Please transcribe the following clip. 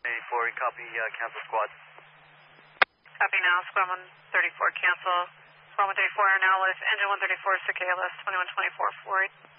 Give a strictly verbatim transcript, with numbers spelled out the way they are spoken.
eighty-four, copy, uh, cancel squad. Copy now, squad one thirty-four, cancel. Squad one thirty-four now with engine one thirty-four, Circa A L S twenty-one twenty-four, four eight.